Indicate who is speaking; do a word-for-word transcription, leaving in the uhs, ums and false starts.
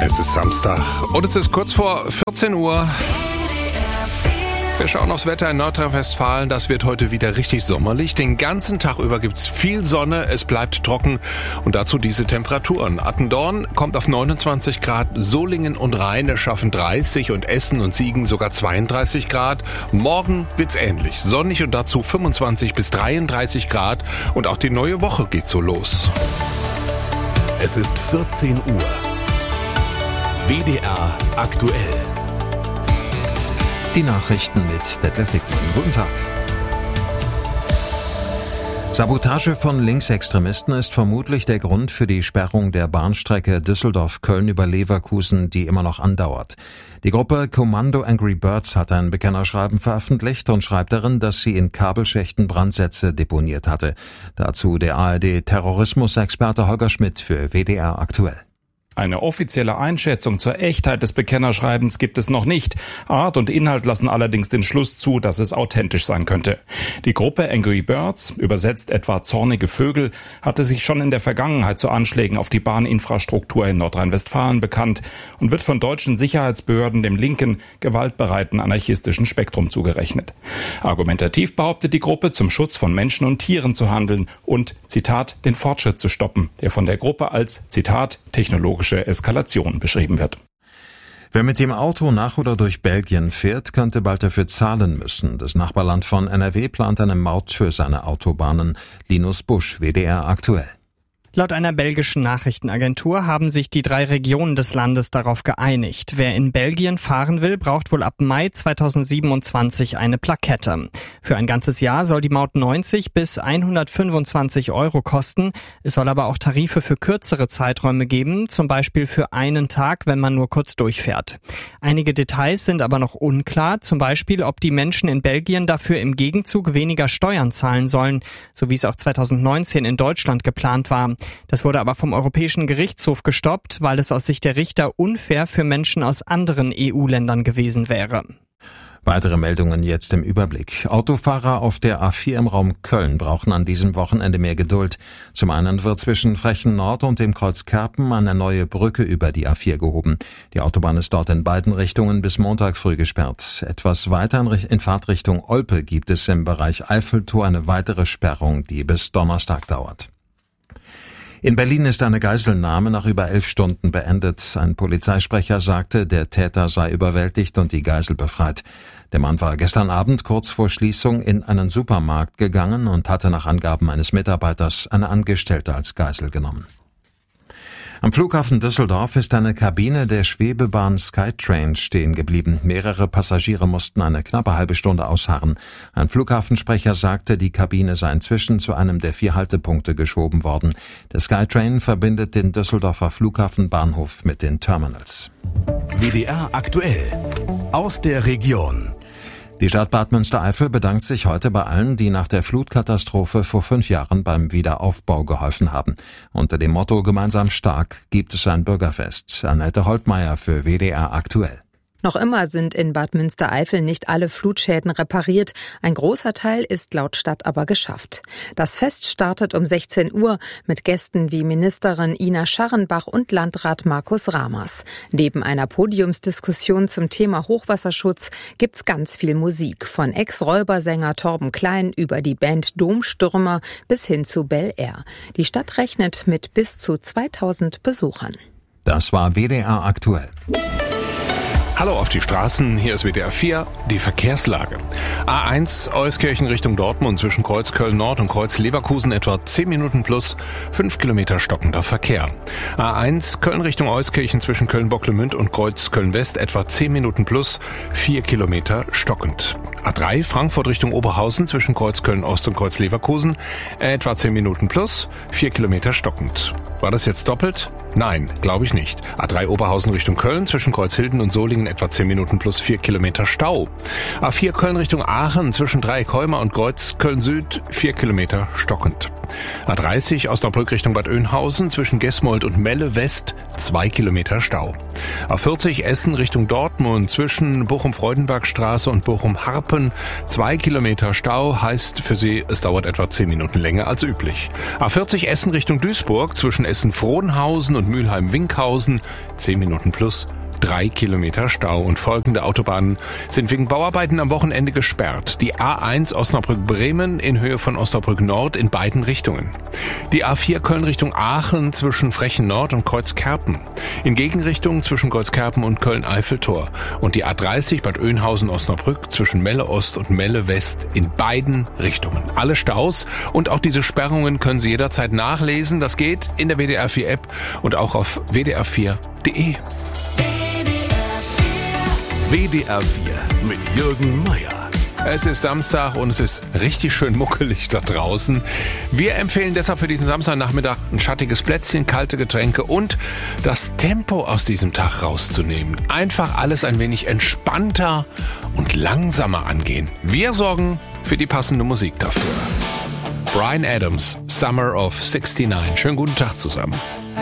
Speaker 1: Es ist Samstag und es ist kurz vor vierzehn Uhr. Wir schauen aufs Wetter in Nordrhein-Westfalen. Das wird heute wieder richtig sommerlich. Den ganzen Tag über gibt's viel Sonne, es bleibt trocken und dazu diese Temperaturen. Attendorn kommt auf neunundzwanzig Grad, Solingen und Rheine schaffen dreißig und Essen und Siegen sogar zweiunddreißig Grad. Morgen wird's ähnlich, sonnig und dazu fünfundzwanzig bis dreiunddreißig Grad und auch die neue Woche geht so los.
Speaker 2: Es ist vierzehn Uhr. W D R aktuell.
Speaker 3: Die Nachrichten mit Detlef Wickmann. Guten Tag. Sabotage von Linksextremisten ist vermutlich der Grund für die Sperrung der Bahnstrecke Düsseldorf-Köln über Leverkusen, die immer noch andauert. Die Gruppe Kommando Angry Birds hat ein Bekennerschreiben veröffentlicht und schreibt darin, dass sie in Kabelschächten Brandsätze deponiert hatte. Dazu der A R D-Terrorismusexperte Holger Schmidt für W D R aktuell.
Speaker 4: Eine offizielle Einschätzung zur Echtheit des Bekennerschreibens gibt es noch nicht. Art und Inhalt lassen allerdings den Schluss zu, dass es authentisch sein könnte. Die Gruppe Angry Birds, übersetzt etwa zornige Vögel, hatte sich schon in der Vergangenheit zu Anschlägen auf die Bahninfrastruktur in Nordrhein-Westfalen bekannt und wird von deutschen Sicherheitsbehörden dem linken, gewaltbereiten anarchistischen Spektrum zugerechnet. Argumentativ behauptet die Gruppe, zum Schutz von Menschen und Tieren zu handeln und, Zitat, den Fortschritt zu stoppen, der von der Gruppe als, Zitat, technologische Eskalation beschrieben wird.
Speaker 3: Wer mit dem Auto nach oder durch Belgien fährt, könnte bald dafür zahlen müssen. Das Nachbarland von N R W plant eine Maut für seine Autobahnen. Linus Busch, W D R aktuell.
Speaker 5: Laut einer belgischen Nachrichtenagentur haben sich die drei Regionen des Landes darauf geeinigt. Wer in Belgien fahren will, braucht wohl ab Mai zweitausendsiebenundzwanzig eine Plakette. Für ein ganzes Jahr soll die Maut neunzig bis hundertfünfundzwanzig Euro kosten. Es soll aber auch Tarife für kürzere Zeiträume geben, zum Beispiel für einen Tag, wenn man nur kurz durchfährt. Einige Details sind aber noch unklar, zum Beispiel, ob die Menschen in Belgien dafür im Gegenzug weniger Steuern zahlen sollen, so wie es auch zweitausendneunzehn in Deutschland geplant war. Das wurde aber vom Europäischen Gerichtshof gestoppt, weil es aus Sicht der Richter unfair für Menschen aus anderen E U-Ländern gewesen wäre.
Speaker 3: Weitere Meldungen jetzt im Überblick. Autofahrer auf der A vier im Raum Köln brauchen an diesem Wochenende mehr Geduld. Zum einen wird zwischen Frechen Nord und dem Kreuz Kerpen eine neue Brücke über die A vier gehoben. Die Autobahn ist dort in beiden Richtungen bis Montag früh gesperrt. Etwas weiter in Fahrtrichtung Olpe gibt es im Bereich Eiffeltor eine weitere Sperrung, die bis Donnerstag dauert. In Berlin ist eine Geiselnahme nach über elf Stunden beendet. Ein Polizeisprecher sagte, der Täter sei überwältigt und die Geisel befreit. Der Mann war gestern Abend kurz vor Schließung in einen Supermarkt gegangen und hatte nach Angaben eines Mitarbeiters eine Angestellte als Geisel genommen. Am Flughafen Düsseldorf ist eine Kabine der Schwebebahn Skytrain stehen geblieben. Mehrere Passagiere mussten eine knappe halbe Stunde ausharren. Ein Flughafensprecher sagte, die Kabine sei inzwischen zu einem der vier Haltepunkte geschoben worden. Der Skytrain verbindet den Düsseldorfer Flughafenbahnhof mit den Terminals.
Speaker 2: W D R aktuell. Aus der Region.
Speaker 3: Die Stadt Bad Münstereifel bedankt sich heute bei allen, die nach der Flutkatastrophe vor fünf Jahren beim Wiederaufbau geholfen haben. Unter dem Motto Gemeinsam stark gibt es ein Bürgerfest. Annette Holtmeier für W D R aktuell.
Speaker 6: Noch immer sind in Bad Münstereifel nicht alle Flutschäden repariert. Ein großer Teil ist laut Stadt aber geschafft. Das Fest startet um sechzehn Uhr mit Gästen wie Ministerin Ina Scharrenbach und Landrat Markus Ramers. Neben einer Podiumsdiskussion zum Thema Hochwasserschutz gibt's ganz viel Musik. Von Ex-Räubersänger Torben Klein über die Band Domstürmer bis hin zu Bel Air. Die Stadt rechnet mit bis zu zweitausend Besuchern.
Speaker 3: Das war W D R aktuell.
Speaker 1: Hallo auf die Straßen, hier ist W D R vier, die Verkehrslage. A eins Euskirchen Richtung Dortmund zwischen Kreuz Köln Nord und Kreuz Leverkusen etwa zehn Minuten plus fünf Kilometer stockender Verkehr. A eins Köln Richtung Euskirchen zwischen Köln-Bocklemünd und Kreuz Köln West etwa zehn Minuten plus vier Kilometer stockend. A drei Frankfurt Richtung Oberhausen zwischen Kreuz Köln Ost und Kreuz Leverkusen etwa zehn Minuten plus vier Kilometer stockend. War das jetzt doppelt? Nein, glaube ich nicht. A drei Oberhausen Richtung Köln zwischen Kreuzhilden und Solingen etwa zehn Minuten plus vier Kilometer Stau. A vier Köln Richtung Aachen zwischen Dreieck Heuma und Kreuz Köln Süd vier Kilometer stockend. A dreißig Osnabrück Richtung Bad Oeynhausen zwischen Gesmold und Melle West zwei Kilometer Stau. A vierzig Essen Richtung Dortmund zwischen Bochum-Freudenbergstraße und Bochum-Harpen zwei Kilometer Stau, heißt für Sie, es dauert etwa zehn Minuten länger als üblich. A vierzig Essen Richtung Duisburg zwischen Essen-Frohnhausen und Mülheim-Winkhausen zehn Minuten plus. Drei Kilometer Stau und folgende Autobahnen sind wegen Bauarbeiten am Wochenende gesperrt. Die A eins Osnabrück-Bremen in Höhe von Osnabrück Nord in beiden Richtungen. Die A vier Köln Richtung Aachen zwischen Frechen Nord und Kreuzkerpen. In Gegenrichtung zwischen Kreuzkerpen und Köln-Eiffeltor. Und die A dreißig Bad Oeynhausen-Osnabrück zwischen Melle Ost und Melle West in beiden Richtungen. Alle Staus und auch diese Sperrungen können Sie jederzeit nachlesen. Das geht in der W D R vier App und auch auf w d r vier punkt d e.
Speaker 2: W D R vier mit Jürgen Meier.
Speaker 1: Es ist Samstag und es ist richtig schön muckelig da draußen. Wir empfehlen deshalb für diesen Samstagnachmittag ein schattiges Plätzchen, kalte Getränke und das Tempo aus diesem Tag rauszunehmen. Einfach alles ein wenig entspannter und langsamer angehen. Wir sorgen für die passende Musik dafür. Bryan Adams, Summer of sixty-nine. Schönen guten Tag zusammen.